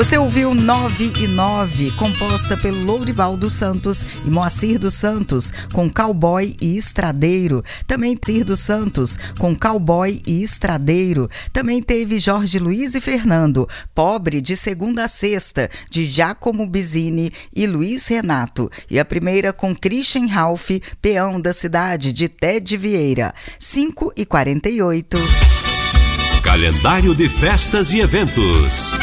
Você ouviu 9 e 9, composta pelo Lourival dos Santos e Moacir dos Santos, com Cowboy e Estradeiro. Também Cir dos Santos, com Cowboy e Estradeiro. Também teve Jorge Luiz e Fernando, Pobre de Segunda a Sexta, de Giacomo Bizzini e Luiz Renato. E a primeira com Christian Ralph, Peão da Cidade, de Ted Vieira. 5h48. Calendário de festas e eventos.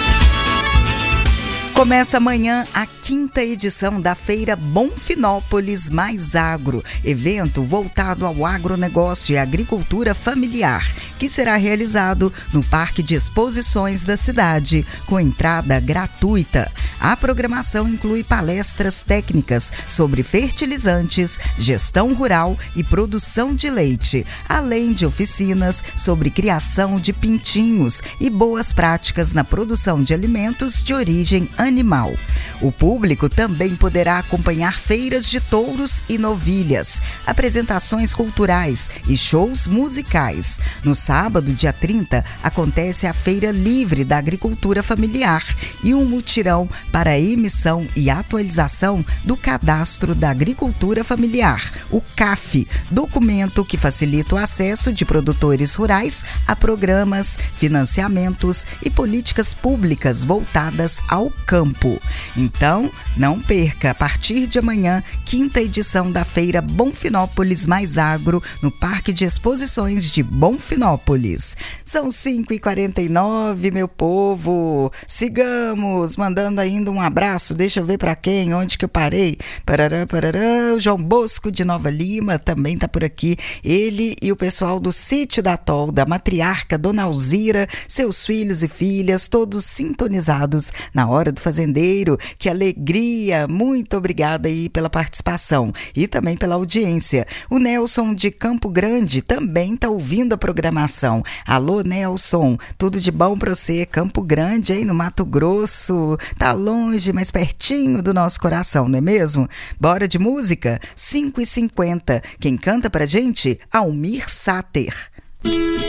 Começa amanhã a 5ª edição da Feira Bonfinópolis Mais Agro, evento voltado ao agronegócio e agricultura familiar, que será realizado no Parque de Exposições da cidade, com entrada gratuita. A programação inclui palestras técnicas sobre fertilizantes, gestão rural e produção de leite, além de oficinas sobre criação de pintinhos e boas práticas na produção de alimentos de origem animal. O público também poderá acompanhar feiras de touros e novilhas, apresentações culturais e shows musicais. No sábado, dia 30, acontece a Feira Livre da Agricultura Familiar e um mutirão para a emissão e atualização do Cadastro da Agricultura Familiar, o CAF, documento que facilita o acesso de produtores rurais a programas, financiamentos e políticas públicas voltadas ao campo. Então, não perca, a partir de amanhã, 5ª edição da Feira Bonfinópolis Mais Agro, no Parque de Exposições de Bonfinópolis. São 5h49, meu povo. Sigamos, mandando ainda um abraço. Deixa eu ver para quem, onde que eu parei. Parará, parará. O João Bosco de Nova Lima também está por aqui. Ele e o pessoal do Sítio da Tol, da matriarca Dona Alzira, seus filhos e filhas, todos sintonizados na Hora do Fazendeiro. Que alegria! Muito obrigada aí pela participação e também pela audiência. O Nelson de Campo Grande também está ouvindo a programação. Alô, Nelson, tudo de bom para você? Campo Grande, hein, no Mato Grosso. Tá longe, mas pertinho do nosso coração, não é mesmo? Bora de música? 5h50. Quem canta pra gente? Almir Sater.